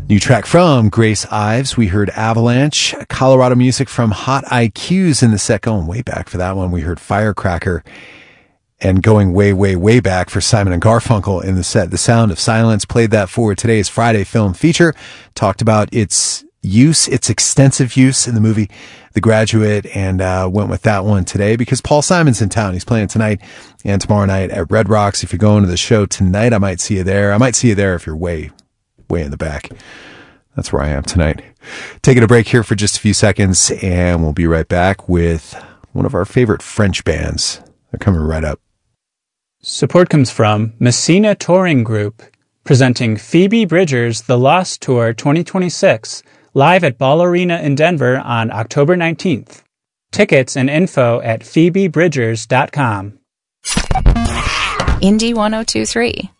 New track from Grace Ives. We heard Avalanche, Colorado music from Hot IQs in the set, going way back for that one. We heard Firecracker, and going way, way, way back for Simon and Garfunkel in the set. The Sound of Silence, played that for today's Friday film feature. Talked about its extensive use in the movie The Graduate, and went with that one today because Paul Simon's in town. He's playing tonight and tomorrow night at Red Rocks. If you're going to the show tonight, I might see you there. I might see you there if you're way in the back. That's where I am tonight. Taking a break here for just a few seconds, and we'll be right back with one of our favorite French bands. They're coming right up. Support comes from Messina Touring Group, presenting Phoebe Bridgers' The Lost Tour 2026, live at Ball Arena in Denver on October 19th. Tickets and info at phoebebridgers.com. Indie 1023.